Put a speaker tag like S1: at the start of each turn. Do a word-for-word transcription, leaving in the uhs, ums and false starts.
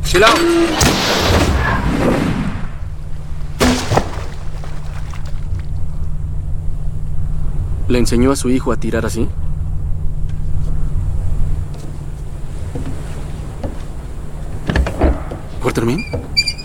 S1: Chill out. ¿Le enseñó a su hijo a tirar así? ¿Waterman?